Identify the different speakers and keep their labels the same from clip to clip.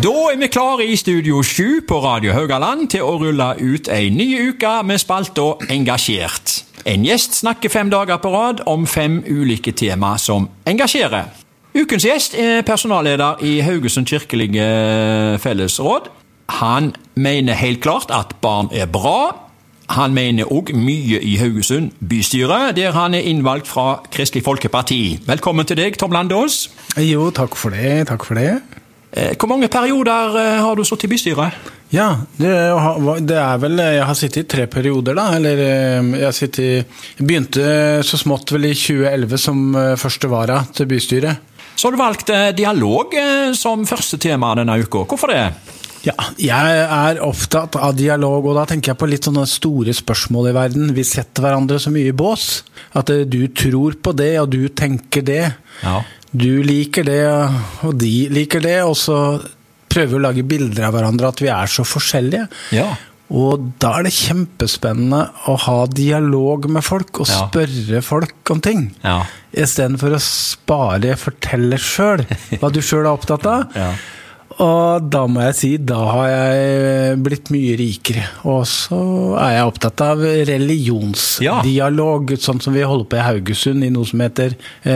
Speaker 1: Da vi klare I Studio 7 på Radio Haugaland til å rulle ut en ny uke med spalta Engasjert. En gjest snakker 5 dager på rad om 5 ulike tema som engasjerer. Ukens gjest personalleder I Haugesund kirkelige fellesråd. Han mener helt klart at barn bra. Han mener også mye I Haugesund bystyre, der han innvalgt fra Kristelig Folkeparti. Velkommen til deg, Tom Landås.
Speaker 2: Jo, takk for det.
Speaker 1: Hvor mange perioder har du sittet I bystyret?
Speaker 2: Ja, det vel, jeg har sittet I 3 perioder da, eller jeg begynte så smått vel I 2011 som første vara til bystyret.
Speaker 1: Så har du valgt dialog som første tema denne uka. Hvorfor det?
Speaker 2: Ja, jeg opptatt av dialog, og da tenker jeg på litt sånne store spørsmål I verden. Vi setter hverandre så mye I bås, at du tror på det, og du tenker det.
Speaker 1: Ja.
Speaker 2: Du liker det, og de liker det, og så prøver vi å lage bilder av hverandre at vi så forskjellige.
Speaker 1: Ja.
Speaker 2: Og da det kjempespennende å ha dialog med folk og spørre folk om ting.
Speaker 1: Ja.
Speaker 2: I stedet for å fortelle selv hva du selv opptatt av.
Speaker 1: Ja.
Speaker 2: Og da må jeg si, da har jeg blitt mye rikere. Og så jeg opptatt av religionsdialog, sånn som vi holder på I Haugesund, I noe som heter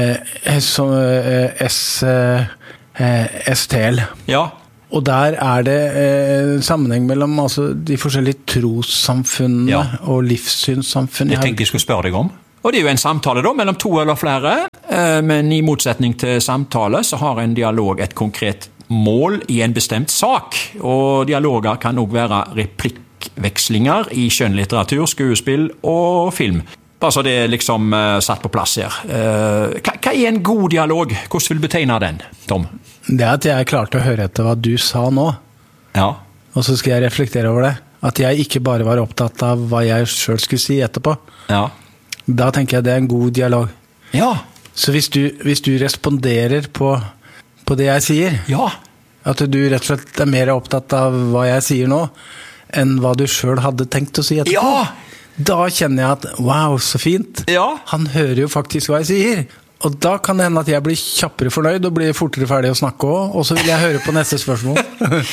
Speaker 2: STL.
Speaker 1: Ja.
Speaker 2: Og der det sammenheng mellom de forskjellige trossamfunnene og livssynssamfunn.
Speaker 1: Jeg tenkte jeg skulle spørre deg om. Og det jo en samtale da, mellom 2 eller flere, men I motsetning til samtale så har en dialog et konkret mål I en bestemt sak, og dialoger kan også være replikkvekslinger I skjønnlitteratur, skuespill og film. Bare så det liksom satt på plass her. Hva en god dialog? Hvordan vil du betegne den, Tom?
Speaker 2: Det at jeg klarte å høre etter hva du sa nå, og så skal jeg reflektere over det. At jeg ikke bare var opptatt av hva jeg selv skulle si etterpå.
Speaker 1: Ja.
Speaker 2: Da tenker jeg det en god dialog.
Speaker 1: Ja.
Speaker 2: Så hvis du responderer på det jeg sier, at du rett og slett mer opptatt av hva jeg sier nå, enn hva du selv hadde tenkt å si etterpå. Da kjenner jeg at, wow, så fint. Han hører jo faktisk hva jeg sier. Og da kan det hende at jeg blir kjappere fornøyd og blir fortere ferdig å snakke også, og så vil jeg høre på neste spørsmål.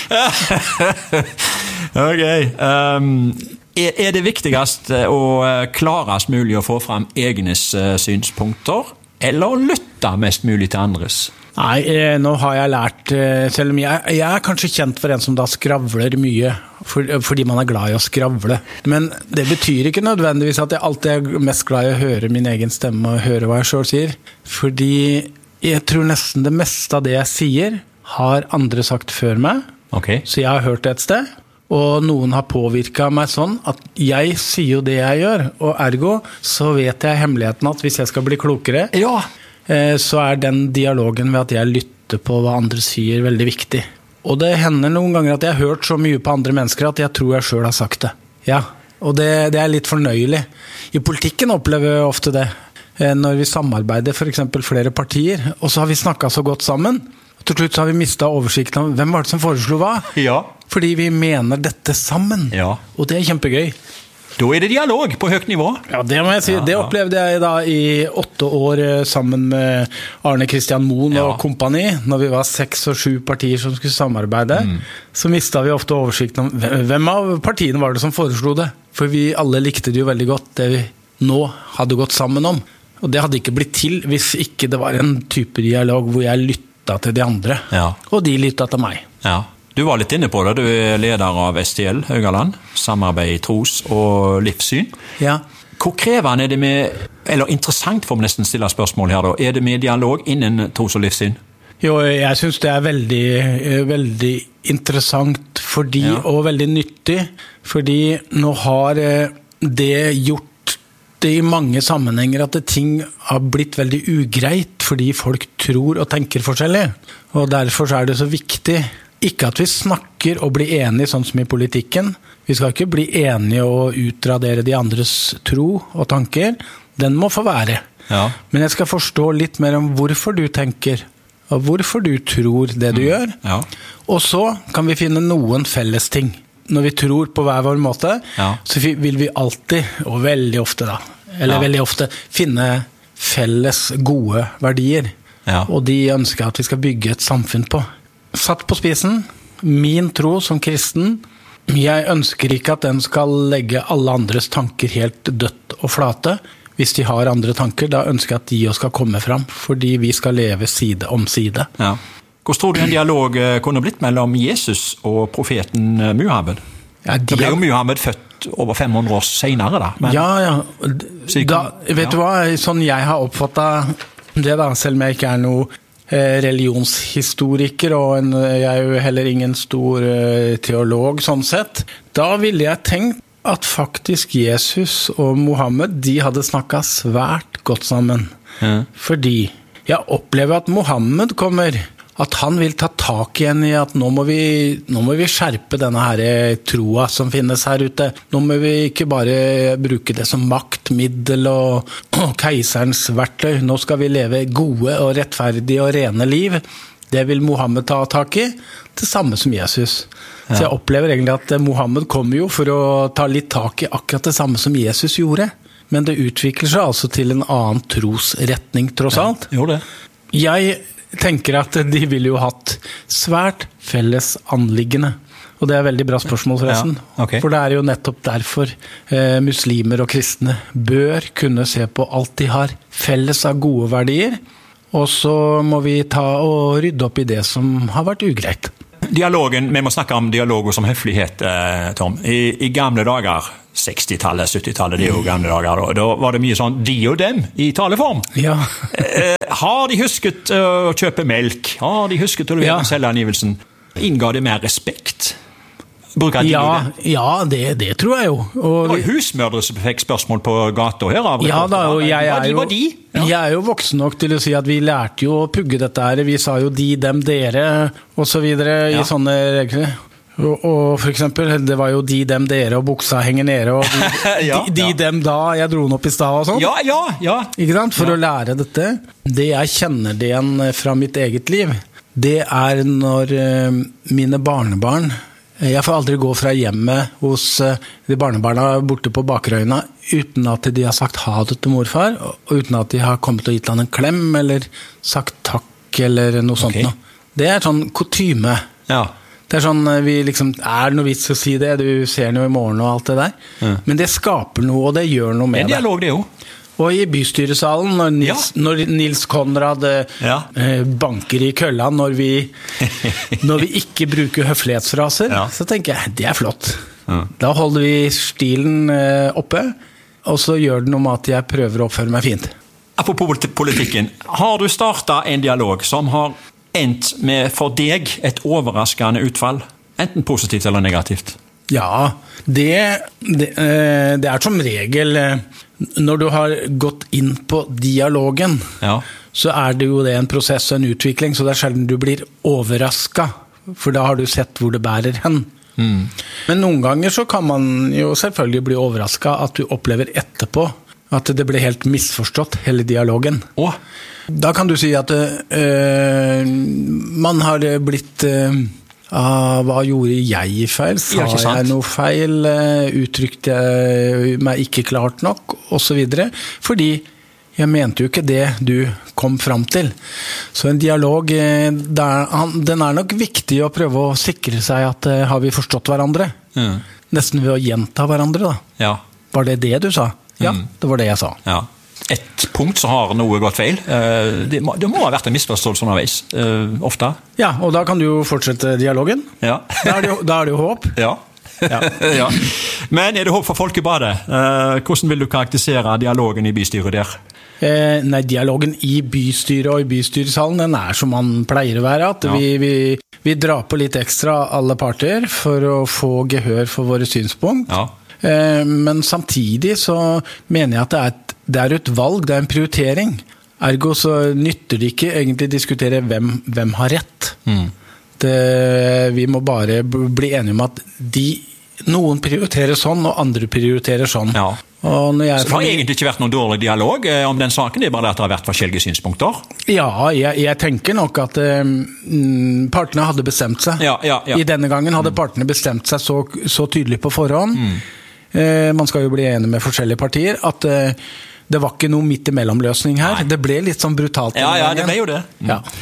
Speaker 1: Ok. Det viktigste og klarest mulig å få frem egnes synspunkter, eller lytte mest mulig til andres?
Speaker 2: Nei, nå har jeg lært, selv om jeg kanskje kjent for en som da skravler mye, fordi man glad I å skravle. Men det betyr ikke nødvendigvis at jeg alltid mest glad I å høre min egen stemme og høre hva jeg selv sier. Fordi jeg tror nesten det meste av det jeg sier har andre sagt før meg. Så jeg har hørt det et sted, og noen har påvirket meg sånn at jeg sier jo det jeg gjør, og ergo så vet jeg hemmeligheten at hvis jeg skal bli klokere, så den dialogen ved at jeg lytter på hva andre sier veldig viktig. Og det hender noen ganger at jeg har hørt så mye på andre mennesker at jeg tror jeg selv har sagt det. Ja, og det litt fornøyelig. I politikken opplever jeg ofte det. Når vi samarbeider for eksempel flere partier, og så har vi snakket så godt sammen, og til slutt så har vi mistet oversikten om hvem var det som foreslo hva. Fordi vi mener dette sammen. Og det kjempegøy.
Speaker 1: Da det dialog på høyt nivå.
Speaker 2: Ja, det må jeg si. Det opplevde jeg da I 8 år sammen med Arne Christian Moen og kompani, når vi var 6 og 7 partier som skulle samarbeide. Så mistet vi ofte oversikten om hvem av partiene var det som foreslo det. For vi alle likte det jo veldig godt, det vi nå hadde gått sammen om. Og det hadde ikke blitt til hvis ikke det var en type dialog hvor jeg lyttet til de andre, og de lyttet til meg.
Speaker 1: Du var litt inne på det, du leder av STL Haugaland, samarbeid I tros og livssyn. Hvor krevende det med, eller interessant får vi nesten stille spørsmål her da, det med dialog innen tros og livssyn?
Speaker 2: Jo, jeg synes det veldig, veldig interessant og veldig nyttig, fordi nå har det gjort det I mange sammenhenger at ting har blitt veldig ugreit, fordi folk tror og tenker forskjellig, og derfor det så viktig ikke at vi snakker og blir enige sånn som I politikken. Vi skal ikke bli enige og utradere de andres tro og tanker. Den må få være. Men jeg skal forstå litt mer om hvorfor du tenker, og hvorfor du tror det du gjør. Og så kan vi finne noen felles ting. Når vi tror på hver vår måte, så vil vi alltid, og veldig ofte da, veldig ofte, finne felles gode verdier. Og de ønsker at vi skal bygge et samfunn på. Satt på spisen, Min tro som kristen, jeg ønsker ikke at den skal legge alle andres tanker helt dødt og flate. Hvis de har andre tanker, da ønsker jeg at de også skal komme fram, fordi vi skal leve side om side.
Speaker 1: Ja. Hvordan tror du en dialog kunne blitt mellom Jesus og profeten Muhammed?
Speaker 2: Ja,
Speaker 1: Det ble jo Muhammed født over 500 år senere da. Men,
Speaker 2: Ja. Vet du hva, sånn jeg har oppfattet det da, selv om jeg ikke er noe religionshistoriker, og jeg er jo heller ingen stor teolog sånn sett, da ville jeg tenkt at faktisk Jesus og Mohammed, de hadde snakket svært godt sammen. Fordi jeg opplever at Mohammed kommer, at han vil ta tak igjen i at nå må vi skjerpe denne her troa som finnes her ute. Nå må vi ikke bare bruke det som maktmiddel og keiserens verktøy. Nå skal vi leve gode og rettferdige og rene liv. Det vil Mohammed ta tak i, det samme som Jesus. Så jeg opplever egentlig at Mohammed kommer jo for å ta litt tak i akkurat det samme som Jesus gjorde. Men det utvikler seg altså til en annen trosretning, tross alt.
Speaker 1: Jo det.
Speaker 2: Jeg tenker at de ville jo hatt svært felles anliggende. Og det er veldig bra spørsmål forresten.
Speaker 1: Ja, okay.
Speaker 2: For det er jo nettopp derfor muslimer og kristne bør kunne se på alt de har felles av gode verdier, og så må vi ta og rydde opp i det som har vært ugreit.
Speaker 1: Dialogen, vi må snakke om dialoger som høflighet, Tom. I gamle dager, 60-tallet, 70-tallet, det er jo gamle dager, da var det mye sånn de og dem i taleform.
Speaker 2: Ja.
Speaker 1: Har de husket å kjøpe melk? Har de husket å levere selvangivelsen? Innga det mer respekt? Bruker de det?
Speaker 2: Ja, det tror jeg jo. Og
Speaker 1: det var husmødre som fikk spørsmål på gata her.
Speaker 2: Ja da, og jeg er jo voksen nok til å si at vi lærte jo å pugge dette her. Vi sa jo de, dem, dere, og så videre i sånne regler. Og for eksempel, det var jo de, dem, dere, og buksa henger nede, og de, dem, da, jeg dro den opp i stad og sånn.
Speaker 1: Ja.
Speaker 2: Ikke sant? For å lære dette. Det jeg kjenner det igjen fra mitt eget liv, det er når mine barnebarn, jeg får aldri gå fra hjemmet hos de barnebarna borte på Bakerøyna uten at de har sagt ha det til morfar, og uten at de har kommet og gitt han en klem, eller sagt takk, eller noe sånt noe. Det er sånn kutyme. Ja. Det er sånn, vi liksom, er det noe vits å si det? Du ser noe i morgen og alt det der. Men det skaper noe, og det gjør noe med det.
Speaker 1: En dialog det jo.
Speaker 2: Og i bystyresalen, når Nils Konrad banker i kølla, når vi ikke bruker høflighetsfraser, så tenker jeg, det er flott. Da holder vi stilen oppe, og så gjør det noe med at jeg prøver å oppføre meg fint.
Speaker 1: Apropos politikken, har du startet en dialog som har endt med for deg et overraskende utfall, enten positivt eller negativt?
Speaker 2: Ja, det er som regel når du har gått inn på dialogen, så er det jo det en prosess og en utvikling, så det er sjelden du blir overrasket, for da har du sett hvor det bærer hen. Men noen ganger så kan man jo selvfølgelig bli overrasket at du opplever etterpå at det ble helt misforstått, hele dialogen. Da kan du si at man har blitt... hva gjorde jeg feil? Sa jeg noe feil? Uttrykte jeg meg ikke klart nok? Og så videre. Fordi jeg mente jo ikke det du kom fram til. Så en dialog, den er nok viktig å prøve å sikre seg at har vi forstått hverandre? Nesten ved å gjenta hverandre da. Var det det du sa? Ja, det var det jeg sa.
Speaker 1: Et punkt så har noe gått feil. Det må ha vært en misforståelse underveis, ofte.
Speaker 2: Ja, og da kan du jo fortsette dialogen. Da er det jo håp.
Speaker 1: Ja. Men er det håp for Folkebadet? Hvordan vil du karakterisere dialogen i bystyret der?
Speaker 2: Nei, dialogen i bystyret og i bystyresalen, den er som man pleier å være. At vi drar på litt ekstra alle parter for å få gehør for våre synspunkt. Men samtidig så mener jeg at det er et valg, det er en prioritering. Ergo så nytter det ikke egentlig diskutere hvem har rett. Vi må bare bli enige om at noen prioriterer sånn, og andre prioriterer sånn. Og så det har egentlig ikke vært noen dårlig dialog om den saken, det er bare at det har vært forskjellige synspunkter? Ja, jeg tenker nok at partene hadde bestemt seg. I denne gangen hadde partene bestemt seg så tydelig på forhånd. Man skal jo bli enig med forskjellige partier, at det var ikke noe midt imellom løsning her. Det ble litt sånn brutalt. Ja, det ble jo det.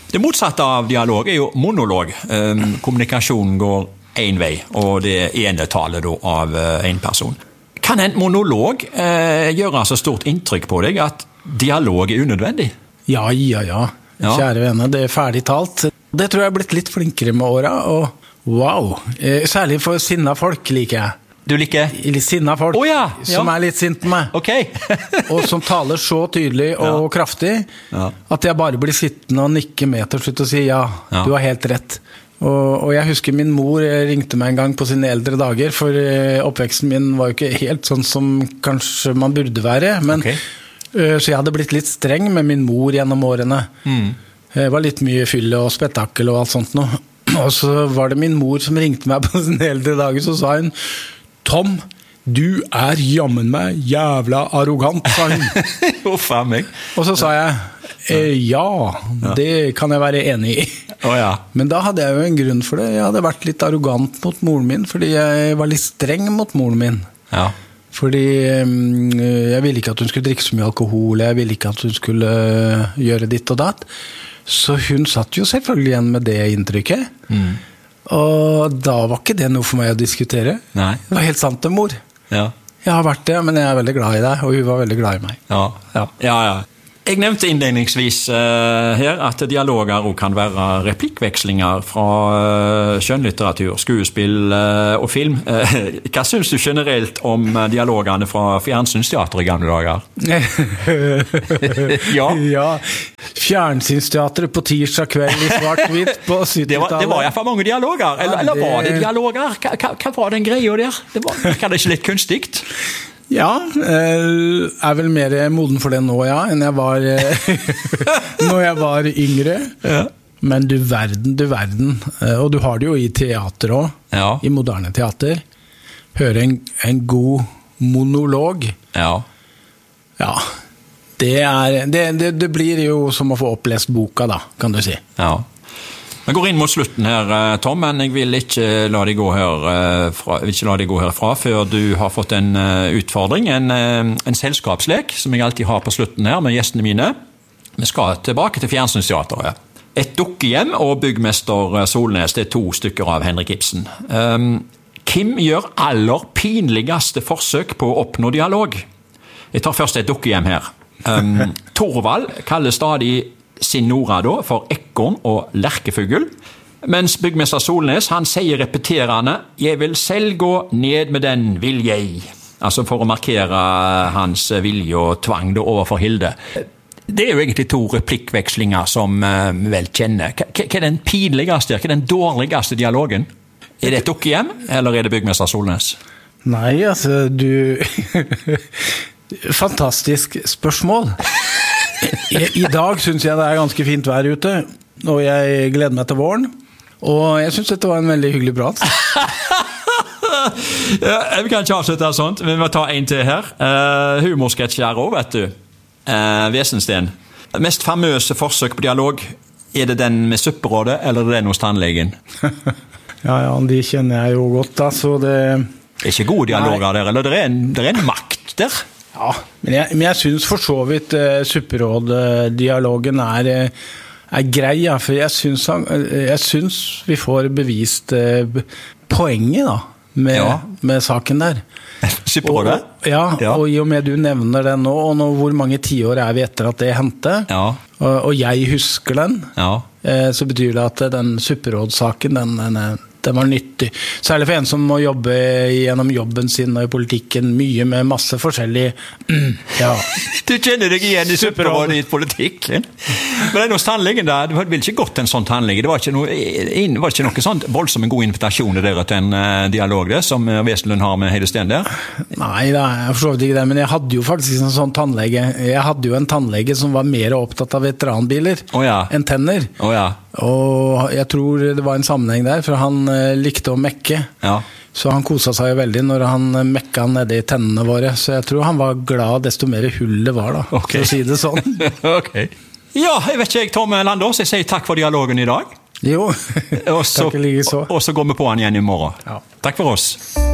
Speaker 1: Det motsatte av dialog jo monolog. Kommunikasjonen går en vei, og det enetallet da av en person. Kan en monolog gjøre så stort inntrykk på deg at dialog unødvendig?
Speaker 2: Ja. Kjære venner, det ferdig talt. Det tror jeg har blitt litt flinkere med åra, og wow. Særlig for sinna folk liker jeg.
Speaker 1: Du liker?
Speaker 2: Litt sinna folk, som litt sint på meg.
Speaker 1: Ok.
Speaker 2: Og som taler så tydelig og kraftig, at jeg bare blir sittende og nikke med til slutt og si du har helt rett. Og jeg husker min mor ringte meg en gang på sine eldre dager, for oppveksten min var jo ikke helt sånn som kanskje man burde være, men så jeg hadde blitt litt streng med min mor gjennom årene. Det var litt mye fylle og spetakkel og alt sånt nå. Og så var det min mor som ringte meg på sine eldre dager, så sa hun: Tom, du jammen meg jævla arrogant, sa hun.
Speaker 1: Hvorfor meg?
Speaker 2: Og så sa jeg, det kan jeg være enig i. Men da hadde jeg jo en grunn for det. Jeg hadde vært litt arrogant mot moren min, fordi jeg var litt streng mot moren min. Fordi jeg ville ikke at hun skulle drikke så mye alkohol, jeg ville ikke at hun skulle gjøre ditt og datt. Så hun satt jo selvfølgelig igjen med det inntrykket. Og da var ikke det noe for meg å diskutere.
Speaker 1: Nei.
Speaker 2: Det var helt sant det, mor. Jeg har vært det, men jeg veldig glad i deg, og hun var veldig glad i meg.
Speaker 1: Ja. Jeg nevnte innledningsvis her at dialoger også kan være replikkvekslinger fra skjønnlitteratur, skuespill og film. Hva synes du generelt om dialogene fra fjernsynsteater i gamle dager?
Speaker 2: Fjernsynsteateret på tirsdag kveld i svart-hvitt på 70-tallet.
Speaker 1: Det var i hvert fall mange dialoger, eller var det dialoger? Hva var den greia der? Det var ikke litt kunstig?
Speaker 2: Ja, vel mer moden for det nå, enn jeg var når jeg var yngre. Men du verden. Og du har det jo i teater også, i moderne teater. Høre en god monolog. Det blir jo som å få opplest boka da, kan du si.
Speaker 1: Jeg går inn mot slutten her, Tom, men jeg vil ikke la deg gå herfra før du har fått en utfordring, en selskapslek, som jeg alltid har på slutten her med gjestene mine. Vi skal tilbake til fjernsynsteateret. Et dukkehjem og byggmester Solnes, det 2 stykker av Henrik Ibsen. Kim gjør aller pinligste forsøk på å oppnå dialog. Jeg tar først et dukkehjem her. Torvald kaller stadig sin Nora da for ekorn og lerkefugl, mens byggmester Solnes, han sier repeterende: «Jeg vil selv gå ned med den, vil jeg». Altså for å markere hans vilje og tvang da overfor Hilde. Det jo egentlig 2 replikkvekslinger som vi vel kjenner. Hva den pinligste, hva den dårligste dialogen? Det et dukkehjem, eller det byggmester Solnes?
Speaker 2: Nei, altså, fantastisk spørsmål. I dag synes jeg det ganske fint vær ute, og jeg gleder meg til våren, og jeg synes dette var en veldig hyggelig prat.
Speaker 1: Vi kan ikke avslutte sånt, men vi må ta en til her. Humorsketsjer også, vet du. Wesensten. Mest famøse forsøk på dialog, det den med supperådet, eller den hos tannlegen?
Speaker 2: De kjenner jeg jo godt da, så det...
Speaker 1: Det ikke gode dialoger der, eller det en makt der?
Speaker 2: Ja, men jeg synes for så vidt supperåd-dialogen grei, for jeg synes vi får bevist poenget da, med saken der.
Speaker 1: Supperådet?
Speaker 2: Og i og med du nevner den nå, og hvor mange tiår vi etter at det hendte, og jeg husker den, så betyr det at den supperådsaken, den var nyttig. Særlig for en som må jobbe gjennom jobben sin og i politikken, mye med masse forskjellig...
Speaker 1: Du kjenner deg igjen i supperådet i politikken. Men hos tannlegen da, det ville ikke gått en sånn tannlege. Det var ikke noe sånn voldsomt en god invitasjon til en dialog der, som Wesenlund har med Heide Sten der?
Speaker 2: Nei, jeg forstår ikke det, men jeg hadde jo faktisk en sånn tannlege. Jeg hadde jo en tannlege som var mer opptatt av veteranbiler enn tenner. Og jeg tror det var en sammenheng der, for han likte å mekke. Så han koset seg jo veldig når han mekka nede i tennene våre. Så jeg tror han var glad desto mer hull det var da, for å si det sånn.
Speaker 1: Ja, jeg vet ikke, Tom Landås, jeg sier takk for dialogen i dag.
Speaker 2: Jo, takk like så.
Speaker 1: Og så går vi på han igjen i morgen. Takk for oss.